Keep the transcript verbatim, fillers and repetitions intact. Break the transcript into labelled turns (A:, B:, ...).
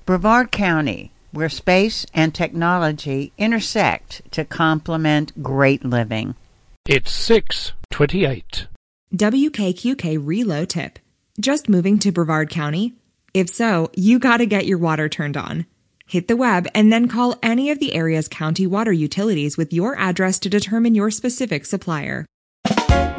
A: Brevard County, where space and technology intersect to complement great living.
B: It's six twenty-eight.
C: W K Q K reload tip. Just moving to Brevard County? If so, you gotta get your water turned on. Hit the web and then call any of the area's county water utilities with your address to determine your specific supplier.